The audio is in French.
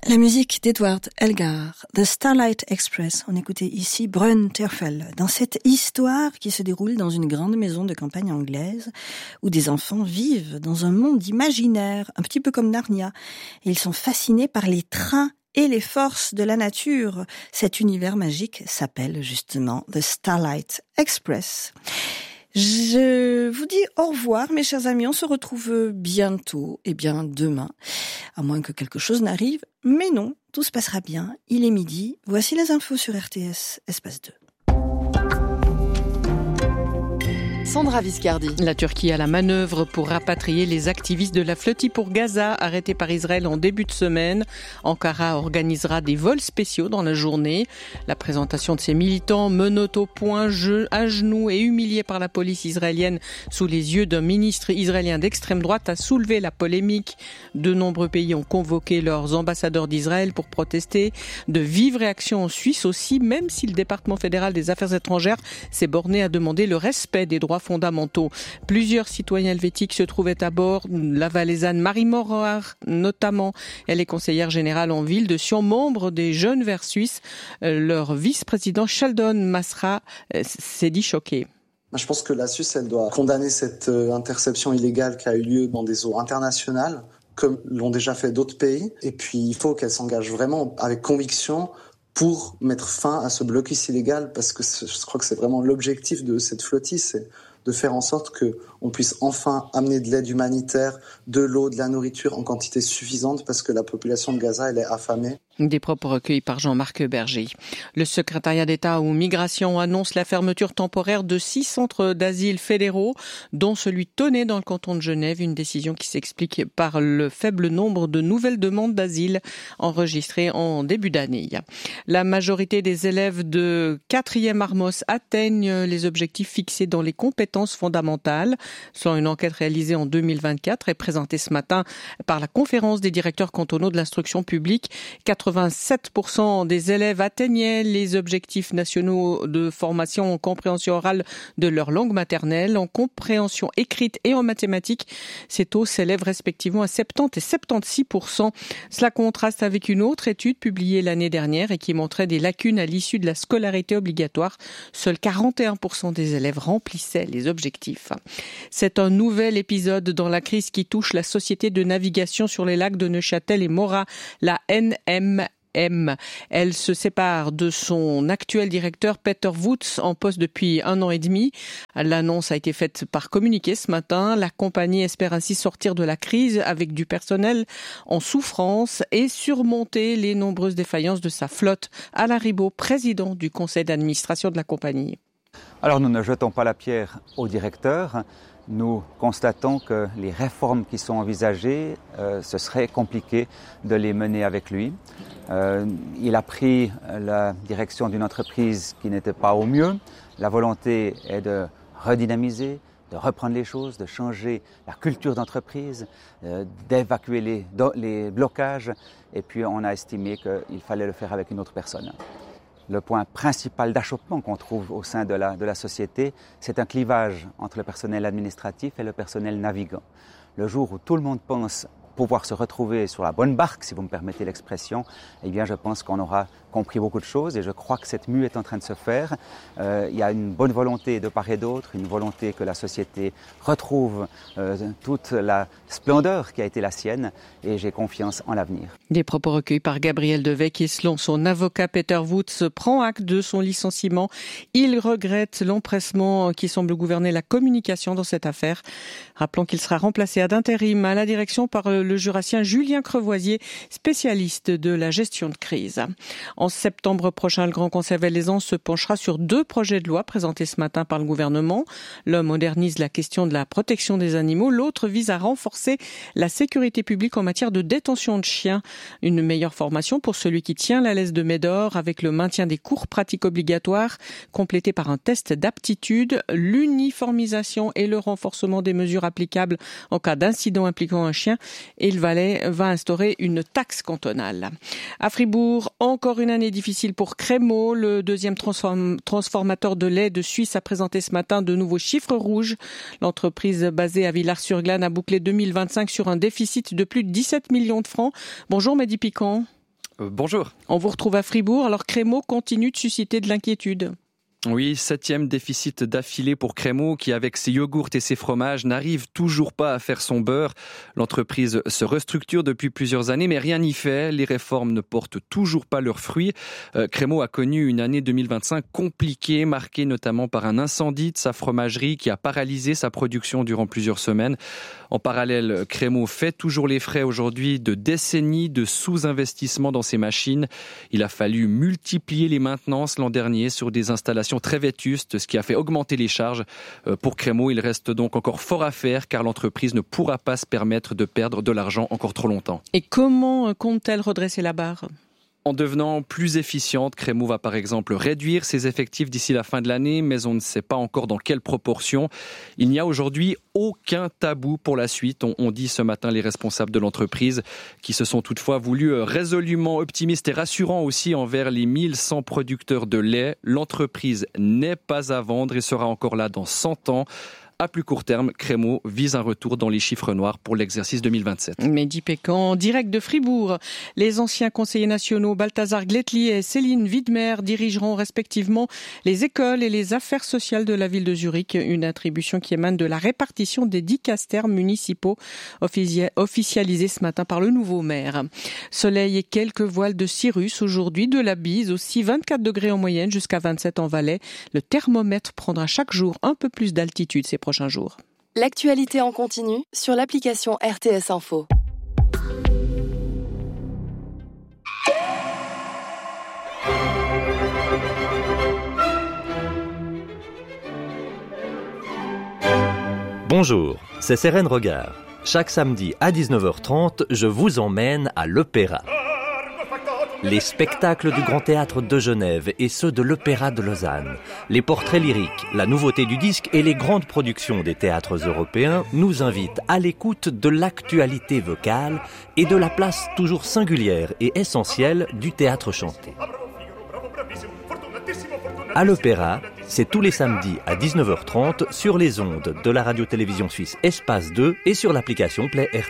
La musique d'Edward Elgar, The Starlight Express. On écoutait ici Brun Terfel. Dans cette histoire qui se déroule dans une grande maison de campagne anglaise, où des enfants vivent dans un monde imaginaire, un petit peu comme Narnia. Et ils sont fascinés par les trains et les forces de la nature. Cet univers magique s'appelle justement The Starlight Express. Je vous dis au revoir, mes chers amis. On se retrouve bientôt, et bien demain, à moins que quelque chose n'arrive. Mais non, tout se passera bien. Il est midi. Voici les infos sur RTS, espace 2. Sandra Viscardi. La Turquie a la manœuvre pour rapatrier les activistes de la flottille pour Gaza, arrêtés par Israël en début de semaine. Ankara organisera des vols spéciaux dans la journée. La présentation de ces militants menottés au point, à genoux et humiliés par la police israélienne sous les yeux d'un ministre israélien d'extrême droite a soulevé la polémique. De nombreux pays ont convoqué leurs ambassadeurs d'Israël pour protester. De vives réactions en Suisse aussi, même si le département fédéral des affaires étrangères s'est borné à demander le respect des droits fondamentaux. Plusieurs citoyens helvétiques se trouvaient à bord. La valaisanne Marie Morard, notamment, elle est conseillère générale en ville de Sion, membre des Jeunes Verts suisses. Leur vice-président Sheldon Masra s'est dit choqué. Je pense que la Suisse, elle doit condamner cette interception illégale qui a eu lieu dans des eaux internationales, comme l'ont déjà fait d'autres pays. Et puis, il faut qu'elle s'engage vraiment avec conviction pour mettre fin à ce blocus illégal, parce que je crois que c'est vraiment l'objectif de cette flottille, c'est de faire en sorte qu'on puisse enfin amener de l'aide humanitaire, de l'eau, de la nourriture en quantité suffisante, parce que la population de Gaza, elle est affamée. Des propos recueillis par Jean-Marc Berger. Le secrétariat d'État aux migrations annonce la fermeture temporaire de 6 centres d'asile fédéraux, dont celui de Tonnet dans le canton de Genève, une décision qui s'explique par le faible nombre de nouvelles demandes d'asile enregistrées en début d'année. La majorité des élèves de 4e Armos atteignent les objectifs fixés dans les compétences fondamentales, selon une enquête réalisée en 2024 et présentée ce matin par la conférence des directeurs cantonaux de l'instruction publique. 87% des élèves atteignaient les objectifs nationaux de formation en compréhension orale de leur langue maternelle, en compréhension écrite et en mathématiques. Ces taux s'élèvent respectivement à 70 et 76%. Cela contraste avec une autre étude publiée l'année dernière et qui montrait des lacunes à l'issue de la scolarité obligatoire. Seuls 41% des élèves remplissaient les objectifs. C'est un nouvel épisode dans la crise qui touche la société de navigation sur les lacs de Neuchâtel et Morat, la NMM. Elle se sépare de son actuel directeur Peter Woods, en poste depuis 1 an et demi. L'annonce a été faite par communiqué ce matin. La compagnie espère ainsi sortir de la crise avec du personnel en souffrance et surmonter les nombreuses défaillances de sa flotte. Alain Ribaud, président du conseil d'administration de la compagnie. Alors nous ne jetons pas la pierre au directeur. Nous constatons que les réformes qui sont envisagées, ce serait compliqué de les mener avec lui. Il a pris la direction d'une entreprise qui n'était pas au mieux. La volonté est de redynamiser, de reprendre les choses, de changer la culture d'entreprise, d'évacuer les blocages. Et puis on a estimé qu'il fallait le faire avec une autre personne. Le point principal d'achoppement qu'on trouve au sein de la société, c'est un clivage entre le personnel administratif et le personnel navigant. Le jour où tout le monde pense pouvoir se retrouver sur la bonne barque, si vous me permettez l'expression, eh bien je pense qu'on aura compris beaucoup de choses et je crois que cette mue est en train de se faire. Il y a une bonne volonté de part et d'autre, une volonté que la société retrouve toute la splendeur qui a été la sienne et j'ai confiance en l'avenir. Des propos recueillis par Gabriel Devec et selon son avocat Peter Woods prend acte de son licenciement. Il regrette l'empressement qui semble gouverner la communication dans cette affaire. Rappelons qu'il sera remplacé ad intérim à la direction par le jurassien Julien Crevoisier, spécialiste de la gestion de crise. En septembre prochain, le Grand Conseil valaisan se penchera sur 2 projets de loi présentés ce matin par le gouvernement. L'un modernise la question de la protection des animaux, l'autre vise à renforcer la sécurité publique en matière de détention de chiens. Une meilleure formation pour celui qui tient la laisse de Médor avec le maintien des cours pratiques obligatoires, complété par un test d'aptitude, l'uniformisation et le renforcement des mesures applicables en cas d'incident impliquant un chien. Et le Valais va instaurer une taxe cantonale. À Fribourg, encore une année difficile pour Crémeau. Le deuxième transformateur de lait de Suisse a présenté ce matin de nouveaux chiffres rouges. L'entreprise basée à Villars-sur-Glâne a bouclé 2025 sur un déficit de plus de 17 millions de francs. Bonjour Mehdi Piquant. Bonjour. On vous retrouve à Fribourg. Alors Crémaux continue de susciter de l'inquiétude. Oui, 7e déficit d'affilée pour Crémaux qui, avec ses yogourts et ses fromages, n'arrive toujours pas à faire son beurre. L'entreprise se restructure depuis plusieurs années, mais rien n'y fait. Les réformes ne portent toujours pas leurs fruits. Crémaux a connu une année 2025 compliquée, marquée notamment par un incendie de sa fromagerie qui a paralysé sa production durant plusieurs semaines. En parallèle, Crémaux fait toujours les frais aujourd'hui de décennies de sous-investissement dans ses machines. Il a fallu multiplier les maintenances l'an dernier sur des installations très vétustes, ce qui a fait augmenter les charges. Pour Crémaux, il reste donc encore fort à faire car l'entreprise ne pourra pas se permettre de perdre de l'argent encore trop longtemps. Et comment compte-t-elle redresser la barre ? En devenant plus efficiente, Crémaux va par exemple réduire ses effectifs d'ici la fin de l'année, mais on ne sait pas encore dans quelle proportion. Il n'y a aujourd'hui aucun tabou pour la suite, on dit ce matin les responsables de l'entreprise, qui se sont toutefois voulus résolument optimistes et rassurants aussi envers les 1100 producteurs de lait. L'entreprise n'est pas à vendre et sera encore là dans 100 ans. À plus court terme, Crémaux vise un retour dans les chiffres noirs pour l'exercice 2027. Mehdi Pécan, direct de Fribourg. Les anciens conseillers nationaux Balthazar Gletli et Céline Widmer dirigeront respectivement les écoles et les affaires sociales de la ville de Zurich, une attribution qui émane de la répartition des dicastères municipaux officialisés ce matin par le nouveau maire. Soleil et quelques voiles de cirrus aujourd'hui, de la bise, aussi 24 degrés en moyenne jusqu'à 27 en Valais. Le thermomètre prendra chaque jour un peu plus d'altitude ces prochains jours. L'actualité en continu sur l'application RTS Info. Bonjour, c'est Sérène Regard. Chaque samedi à 19h30, je vous emmène à l'Opéra. Les spectacles du Grand Théâtre de Genève et ceux de l'Opéra de Lausanne, les portraits lyriques, la nouveauté du disque et les grandes productions des théâtres européens nous invitent à l'écoute de l'actualité vocale et de la place toujours singulière et essentielle du théâtre chanté. À l'Opéra, c'est tous les samedis à 19h30 sur les ondes de la radio-télévision suisse Espace 2 et sur l'application Play